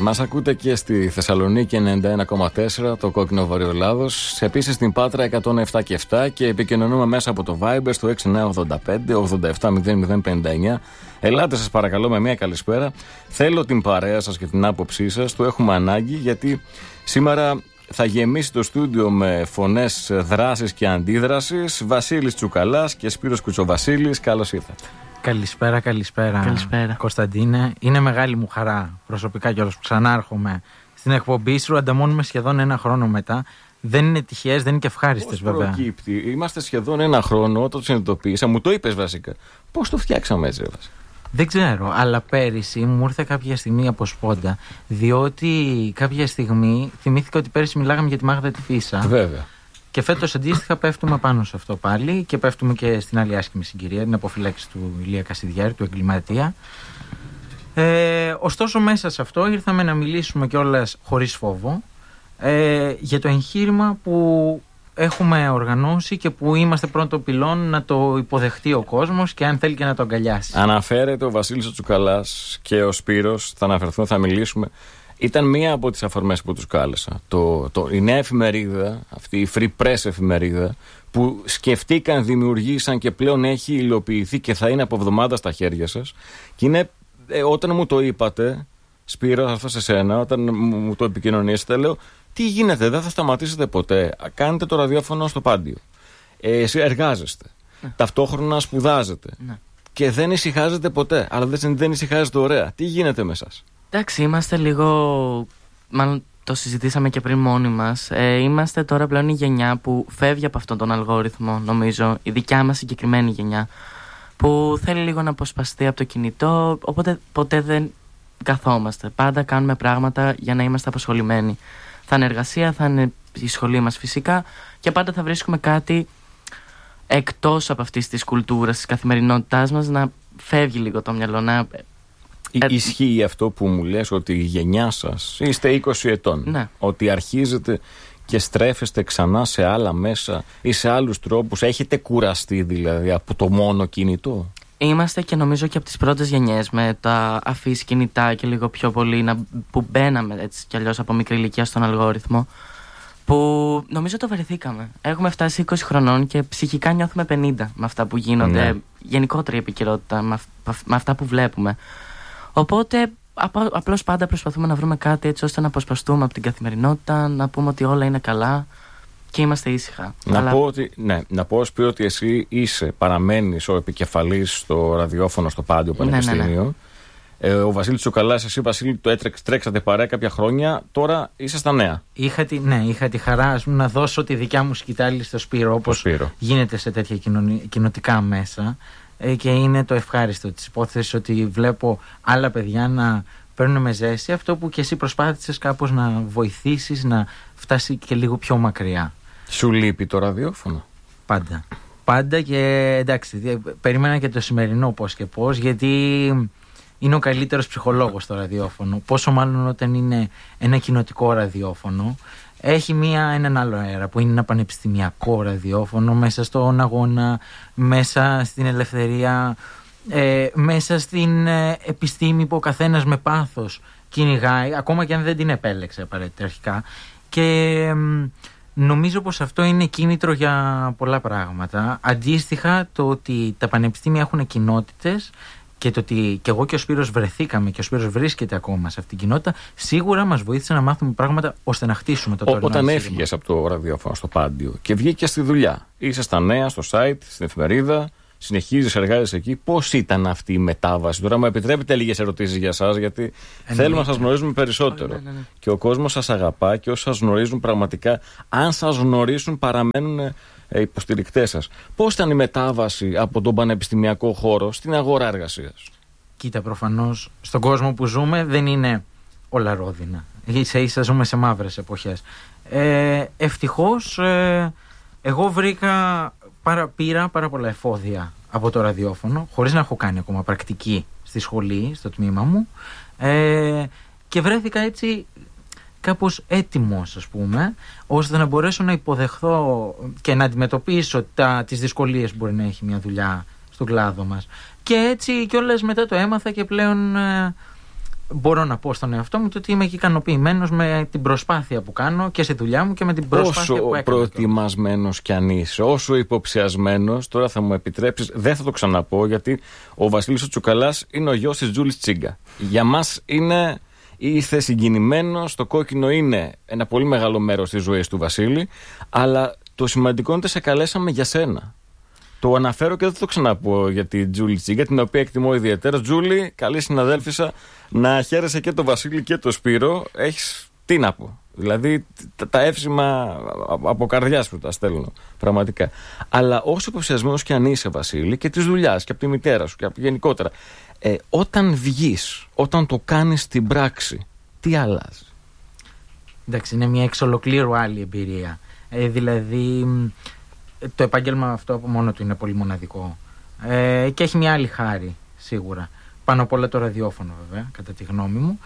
Μας ακούτε και στη Θεσσαλονίκη 91,4, το κόκκινο Βορειοελλάδος. Επίσης στην Πάτρα 107 και 7 και επικοινωνούμε μέσα από το Viber στο 6985-870059. Ελάτε σας παρακαλώ με μια καλησπέρα. Θέλω την παρέα σας και την άποψή σας. Το έχουμε ανάγκη γιατί σήμερα θα γεμίσει το στούντιο με φωνές δράσης και αντίδρασης. Βασίλης Τσουκαλάς και Σπύρος Κουτσοβασίλης. Καλώς ήρθατε. Καλησπέρα. Κωνσταντίνε, είναι μεγάλη μου χαρά προσωπικά κιόλας που ξανάρχομαι στην εκπομπή σου. Ανταμώνουμε σχεδόν ένα χρόνο μετά. Δεν είναι τυχαίες, δεν είναι και ευχάριστες βέβαια. Προκύπτει. Είμαστε σχεδόν ένα χρόνο όταν το συνειδητοποίησα. Μου το είπες βασικά. Πώς το φτιάξαμε έτσι, βασικά. Δεν ξέρω, αλλά πέρυσι μου ήρθε κάποια στιγμή από σπόντα. Διότι κάποια στιγμή θυμήθηκα ότι πέρυσι μιλάγαμε για τη Μάγδα τη Φίσα. Βέβαια. Και φέτος αντίστοιχα πέφτουμε πάνω σε αυτό πάλι και πέφτουμε και στην άλλη άσχημη συγκυρία, την αποφυλάξη του Ηλία Κασιδιάρη, του εγκληματία. Ωστόσο μέσα σε αυτό ήρθαμε να μιλήσουμε κιόλας χωρίς φόβο για το εγχείρημα που έχουμε οργανώσει και που είμαστε πρώτο πυλών να το υποδεχτεί ο κόσμος και αν θέλει και να το αγκαλιάσει. Αναφέρεται ο Βασίλης Τσουκαλάς και ο Σπύρος, θα αναφερθούν, θα μιλήσουμε. Ήταν μία από τις αφορμές που τους κάλεσα. Η νέα εφημερίδα, αυτή η Free Press εφημερίδα, που σκεφτήκαν, δημιουργήσαν και πλέον έχει υλοποιηθεί και θα είναι από εβδομάδα στα χέρια σας. Και είναι, όταν μου το είπατε, Σπύρο, θα έρθω σε σένα, όταν μου το επικοινωνήσετε, λέω, τι γίνεται, δεν θα σταματήσετε ποτέ. Κάνετε το ραδιόφωνο στο Πάντιο. Εργάζεστε. Ταυτόχρονα σπουδάζετε. Και δεν ησυχάζετε ποτέ. Αλλά δεν ησυχάζετε ωραία. Τι γίνεται με εσάς? Εντάξει, είμαστε λίγο. Μάλλον το συζητήσαμε και πριν μόνοι μας. Είμαστε τώρα πλέον η γενιά που φεύγει από αυτόν τον αλγόριθμο, νομίζω. Η δικιά μας συγκεκριμένη γενιά. Που θέλει λίγο να αποσπαστεί από το κινητό. Οπότε ποτέ δεν καθόμαστε. Πάντα κάνουμε πράγματα για να είμαστε απασχολημένοι. Θα είναι εργασία, θα είναι η σχολή μας φυσικά. Και πάντα θα βρίσκουμε κάτι εκτός από αυτής της κουλτούρας, της καθημερινότητάς μας, να φεύγει λίγο το μυαλό. Ισχύει αυτό που μου λες, ότι η γενιά σας, είστε 20 ετών, ναι, ότι αρχίζετε και στρέφεστε ξανά σε άλλα μέσα ή σε άλλους τρόπους? Έχετε κουραστεί δηλαδή από το μόνο κινητό? Είμαστε και νομίζω και από τις πρώτες γενιές με τα αφής κινητά και λίγο πιο πολύ που μπαίναμε έτσι κι αλλιώς από μικρή ηλικία στον αλγόριθμο, που νομίζω το βαρεθήκαμε. Έχουμε φτάσει 20 χρονών και ψυχικά νιώθουμε 50 με αυτά που γίνονται, ναι, γενικότερη επικαιρότητα, με αυτά που βλέπουμε. Οπότε απλώς πάντα προσπαθούμε να βρούμε κάτι έτσι ώστε να αποσπαστούμε από την καθημερινότητα, να πούμε ότι όλα είναι καλά και είμαστε ήσυχα. Να πω, Σπύρο, ότι εσύ παραμένεις ο επικεφαλής στο ραδιόφωνο στο Πάντιο Πανεπιστήμιο. Ναι. Ο Βασίλης Τσουκαλάς, εσύ Βασίλη, τρέξατε παρέα κάποια χρόνια, τώρα είσαι στα νέα. Είχα τη χαρά να δώσω τη δικιά μου σκητάλη στο Σπύρο, όπως γίνεται σε τέτοια κοινοτικά μέσα. Και είναι το ευχάριστο της υπόθεσης ότι βλέπω άλλα παιδιά να παίρνουν με ζέση αυτό που και εσύ προσπάθησες κάπως να βοηθήσεις να φτάσει και λίγο πιο μακριά. Σου λείπει το ραδιόφωνο? Πάντα και εντάξει, περίμενα και το σημερινό πώς και πώς, γιατί είναι ο καλύτερος ψυχολόγος στο ραδιόφωνο. Πόσο μάλλον όταν είναι ένα κοινοτικό ραδιόφωνο. Έχει έναν άλλο αέρα που είναι ένα πανεπιστημιακό ραδιόφωνο, μέσα στον αγώνα, μέσα στην ελευθερία, μέσα στην επιστήμη που ο καθένας με πάθος κυνηγάει, ακόμα και αν δεν την επέλεξε απαραίτητα αρχικά. Και νομίζω πως αυτό είναι κίνητρο για πολλά πράγματα. Αντίστοιχα, το ότι τα πανεπιστήμια έχουν κοινότητες και το ότι και εγώ και ο Σπύρος βρεθήκαμε και ο Σπύρος βρίσκεται ακόμα σε αυτήν την κοινότητα, σίγουρα μας βοήθησε να μάθουμε πράγματα ώστε να χτίσουμε το τωρινό. Όταν έφυγες από το ραδιόφωνο στο Πάντιο και βγήκες στη δουλειά, είσαι στα νέα, στο site, στην εφημερίδα, συνεχίζεις, εργάζεσαι εκεί. Πώς ήταν αυτή η μετάβαση? Τώρα μου επιτρέπετε λίγες ερωτήσεις για εσάς, γιατί θέλουμε να σας γνωρίζουμε περισσότερο. Ναι. Και ο κόσμος σας αγαπά και όσοι σας γνωρίζουν πραγματικά, αν σας γνωρίσουν, παραμένουν υποστηρικτές σας. Πώς ήταν η μετάβαση από τον πανεπιστημιακό χώρο στην αγορά εργασίας? Κοίτα, προφανώς στον κόσμο που ζούμε δεν είναι όλα ρόδινα. Ίσα ζούμε σε μαύρες εποχές. Ευτυχώς εγώ πήρα πάρα πολλά εφόδια από το ραδιόφωνο, χωρίς να έχω κάνει ακόμα πρακτική στη σχολή, στο τμήμα μου, και βρέθηκα έτσι κάπως έτοιμος, ας πούμε, ώστε να μπορέσω να υποδεχθώ και να αντιμετωπίσω τις δυσκολίες που μπορεί να έχει μια δουλειά στον κλάδο μας. Και έτσι κιόλας μετά το έμαθα και πλέον μπορώ να πω στον εαυτό μου ότι είμαι και ικανοποιημένος με την προσπάθεια που κάνω και στη δουλειά μου και με την προσπάθεια που έκανα. Όσο προετοιμασμένος κι αν είσαι, όσο υποψιασμένος, τώρα θα μου επιτρέψεις, δεν θα το ξαναπώ, γιατί ο Βασίλης ο Τσουκαλάς είναι ο γιος της Τζούλης Τσίγκα. Για μας ήρθε συγκινημένος, το κόκκινο είναι ένα πολύ μεγάλο μέρος της ζωής του Βασίλη, αλλά το σημαντικό είναι ότι σε καλέσαμε για σένα. Το αναφέρω και δεν θα το ξαναπώ για τη Τζούλη Τσίγκα, την οποία εκτιμώ ιδιαίτερα. Τζούλη, καλή συναδέλφισσα, να χαίρεσαι και τον Βασίλη και τον Σπύρο. Έχεις τι να πω. Δηλαδή τα εύσημα από καρδιάς που τα στέλνω. Πραγματικά. Αλλά όσο υποψιασμένος και αν είσαι, Βασίλη, και της δουλειάς και από τη μητέρα σου και από γενικότερα, όταν βγεις, όταν το κάνεις στην πράξη, τι αλλάζει? Εντάξει, είναι μια εξ ολοκλήρου άλλη εμπειρία. Δηλαδή, το επάγγελμα αυτό από μόνο του είναι πολύ μοναδικό. Και έχει μια άλλη χάρη, σίγουρα. Πάνω απ' όλα το ραδιόφωνο, βέβαια, κατά τη γνώμη μου.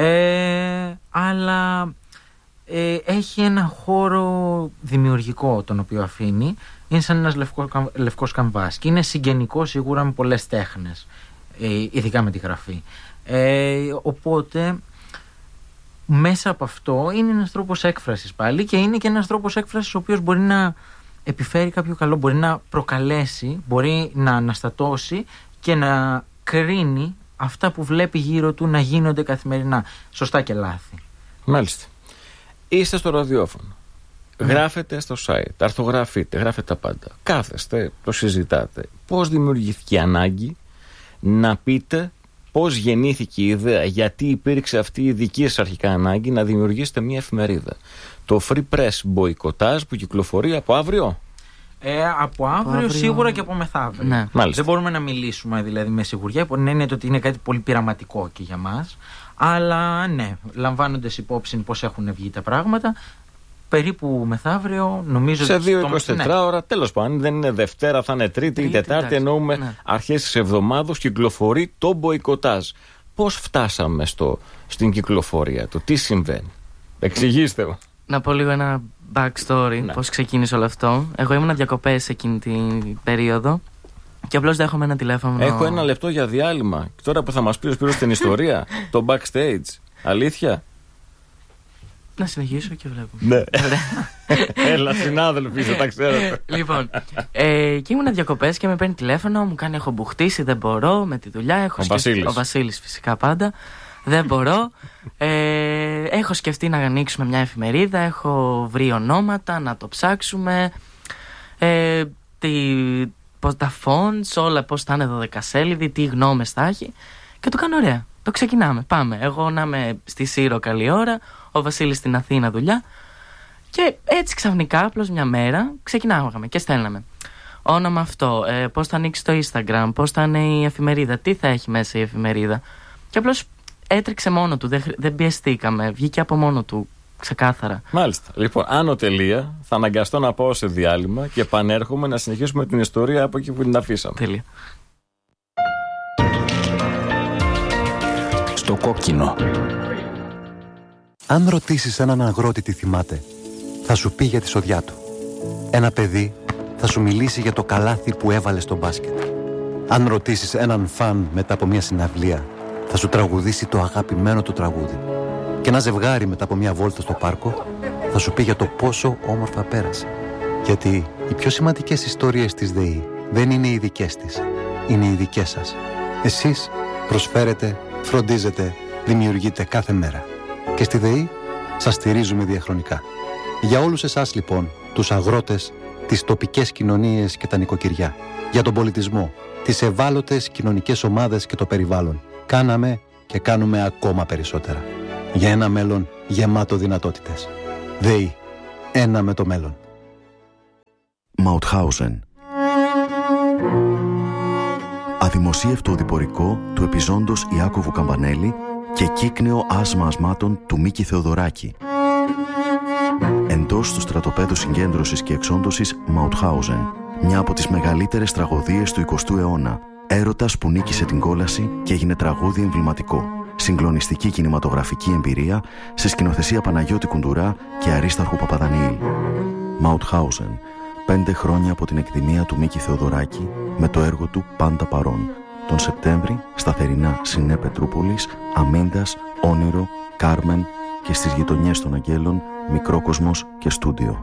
Αλλά έχει ένα χώρο δημιουργικό τον οποίο αφήνει. Είναι σαν ένας λευκός καμβάς. Και είναι συγγενικό σίγουρα με πολλές τέχνες, ειδικά με τη γραφή. Οπότε μέσα από αυτό είναι ένας τρόπος έκφρασης πάλι, και είναι και ένας τρόπος έκφρασης ο οποίος μπορεί να επιφέρει κάποιο καλό, μπορεί να προκαλέσει, μπορεί να αναστατώσει και να κρίνει αυτά που βλέπει γύρω του να γίνονται καθημερινά, σωστά και λάθη. Μάλιστα. Είστε στο ραδιόφωνο, γράφετε στο site, αρθογραφείτε, γράφετε τα πάντα, κάθεστε, το συζητάτε. Πώς δημιουργήθηκε η ανάγκη να πείτε, πώς γεννήθηκε η ιδέα, γιατί υπήρξε αυτή η δική σας αρχικά ανάγκη να δημιουργήσετε μια εφημερίδα? Το Free Press μποϊκοτάζ που κυκλοφορεί από αύριο. Από αύριο σίγουρα και από μεθαύριο. Ναι. Δεν μπορούμε να μιλήσουμε δηλαδή με σιγουριά, υπό την έννοια ότι είναι κάτι πολύ πειραματικό και για μας. Αλλά ναι, λαμβάνοντας υπόψη πώς έχουν βγει τα πράγματα, περίπου μεθαύριο, νομίζω. Σε 2-24 ώρα, τέλος πάντων, δεν είναι Δευτέρα, θα είναι Τρίτη ή Τετάρτη, εννοούμε αρχές της εβδομάδος, κυκλοφορεί το μποϊκοτάζ. Πώς φτάσαμε στην κυκλοφορία του, τι συμβαίνει? Εξηγήστε μου. Να πω λίγο ένα backstory, πώς ξεκίνησε όλο αυτό. Εγώ ήμουν διακοπές εκείνη την περίοδο και απλώς δέχομαι ένα τηλέφωνο. Έχω 1 λεπτό για διάλειμμα. Και τώρα που θα μας πει ο Σπύρος την ιστορία, το backstage. Αλήθεια? Να συνεχίσω και βλέπουμε. Ναι. Έλα, συνάδελφοι, θα τα ξέρετε. Λοιπόν, και ήμουν διακοπές και με παίρνει τηλέφωνο, μου κάνει: έχω μπουχτίσει, δεν μπορώ με τη δουλειά. Ο Βασίλης φυσικά πάντα. Δεν μπορώ. Έχω σκεφτεί να ανοίξουμε μια εφημερίδα. Έχω βρει ονόματα, να το ψάξουμε. Τα fonts, όλα πώς θα είναι 12σέλιδη, τι γνώμες θα έχει. Και το κάνω ωραία. Το ξεκινάμε. Πάμε. Εγώ να είμαι στη Σύρο καλή ώρα, ο Βασίλης στην Αθήνα δουλειά. Και έτσι ξαφνικά, απλώς μια μέρα, ξεκινάγαμε και στέλναμε. Όνομα αυτό, πώς θα ανοίξει το Instagram, πώς θα είναι η εφημερίδα, τι θα έχει μέσα η εφημερίδα. Και απλώς έτρεξε μόνο του, δεν πιεστήκαμε, βγήκε από μόνο του, ξεκάθαρα. Μάλιστα. Λοιπόν, άνω τελεία, θα αναγκαστώ να πάω σε διάλειμμα και επανέρχομαι να συνεχίσουμε την ιστορία από εκεί που την αφήσαμε. Τέλεια. Στο κόκκινο. Αν ρωτήσεις έναν αγρότη τι θυμάται, θα σου πει για τη σοδιά του. Ένα παιδί θα σου μιλήσει για το καλάθι που έβαλε στο μπάσκετ. Αν ρωτήσεις έναν φαν μετά από μια συναυλία, θα σου τραγουδήσει το αγαπημένο του τραγούδι. Και ένα ζευγάρι μετά από μια βόλτα στο πάρκο θα σου πει για το πόσο όμορφα πέρασε. Γιατί οι πιο σημαντικές ιστορίες της ΔΕΗ δεν είναι οι δικές της, είναι οι δικές σας. Εσείς προσφέρετε, φροντίζετε, δημιουργείτε κάθε μέρα. Και στη ΔΕΗ σας στηρίζουμε διαχρονικά. Για όλους εσάς λοιπόν, τους αγρότες, τις τοπικές κοινωνίες και τα νοικοκυριά, για τον πολιτισμό, τις ευάλωτες κοινωνικές ομάδες και το περιβάλλον, κάναμε και κάνουμε ακόμα περισσότερα. Για ένα μέλλον γεμάτο δυνατότητες. ΔΕΗ. Ένα με το μέλλον. Μαουτχάουζεν. Αδημοσίευτο οδηπορικό του επιζώντος Ιάκωβου Καμπανέλη και κύκνεο άσμα ασμάτων του Μίκη Θεοδωράκη. Εντός του στρατοπέδου συγκέντρωσης και εξόντωσης Μαουτχάουζεν, μια από τις μεγαλύτερες τραγωδίες του 20ου αιώνα. Έρωτας που νίκησε την κόλαση και έγινε τραγούδι εμβληματικό. Συγκλονιστική κινηματογραφική εμπειρία σε σκηνοθεσία Παναγιώτη Κουντουρά και Αρίσταρχου Παπαδανιήλ. Μαουτχάουζεν. 5 χρόνια από την εκδημία του Μίκη Θεοδωράκη με το έργο του Πάντα Παρών. Τον Σεπτέμβρη στα θερινά Σινέ Πετρούπολης, Αμίντας, Όνειρο, Κάρμεν και στις γειτονιές των Αγγέλων, Μικρόκοσμος και Στούντιο.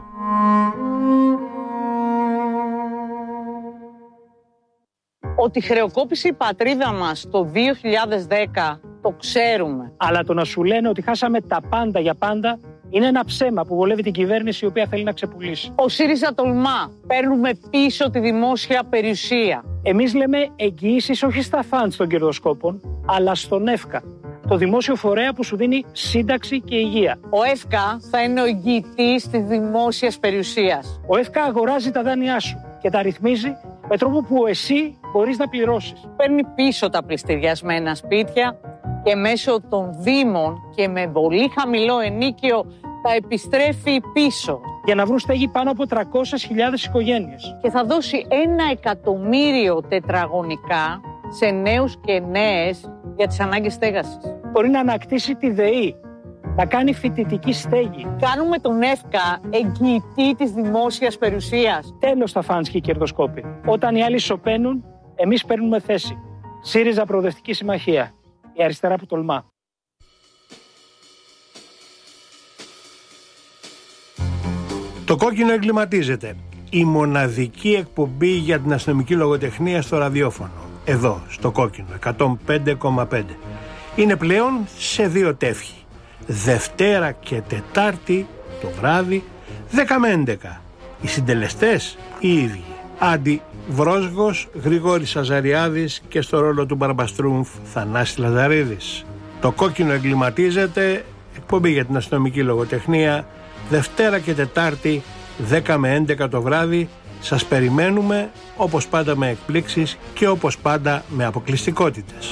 Ότι χρεοκόπησε η πατρίδα μας το 2010 το ξέρουμε. Αλλά το να σου λένε ότι χάσαμε τα πάντα για πάντα είναι ένα ψέμα που βολεύει την κυβέρνηση η οποία θέλει να ξεπουλήσει. Ο ΣΥΡΙΖΑ τολμά. Παίρνουμε πίσω τη δημόσια περιουσία. Εμείς λέμε εγγυήσεις όχι στα φαντς των κερδοσκόπων, αλλά στον ΕΦΚΑ, το δημόσιο φορέα που σου δίνει σύνταξη και υγεία. Ο ΕΦΚΑ θα είναι ο εγγυητής της δημόσιας περιουσίας. Ο ΕΦΚΑ αγοράζει τα δάνειά σου και τα ρυθμίζει με τρόπο που εσύ μπορείς να πληρώσεις. Παίρνει πίσω τα πληστηριασμένα σπίτια και μέσω των δήμων και με πολύ χαμηλό ενίκιο τα επιστρέφει πίσω. Για να βρουν στέγη πάνω από 300.000 οικογένειες. Και θα δώσει 1 εκατομμύριο τετραγωνικά σε νέους και νέες για τις ανάγκες στέγασης. Μπορεί να ανακτήσει τη ΔΕΗ, να κάνει φοιτητική στέγη. Κάνουμε τον ΕΦΚΑ εγγυητή της δημόσιας περιουσίας. Τέλος τα φαντς και οι κερδοσκόποι. Όταν οι άλλοι σωπαίνουν, εμείς παίρνουμε θέση. ΣΥΡΙΖΑ Προοδευτική Συμμαχία. Η αριστερά που τολμά. Το κόκκινο εγκληματίζεται. Η μοναδική εκπομπή για την αστυνομική λογοτεχνία στο ραδιόφωνο. Εδώ, στο κόκκινο, 105,5. Είναι πλέον σε 2 τεύχη. Δευτέρα και Τετάρτη το βράδυ, 10 με 11. Οι συντελεστές οι ίδιοι. Άντι Βρόσγος, Γρηγόρης Αζαριάδης και στο ρόλο του Μπαρμπαστρούμφ Θανάση Λαζαρίδης. Το κόκκινο εγκληματίζεται, εκπομπή για την αστυνομική λογοτεχνία, Δευτέρα και Τετάρτη, 10 με 11 το βράδυ. Σας περιμένουμε, όπως πάντα με εκπλήξεις και όπως πάντα με αποκλειστικότητες.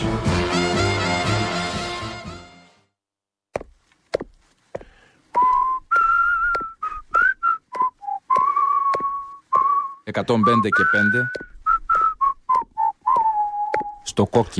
«105 και 5» στο κόκκινο.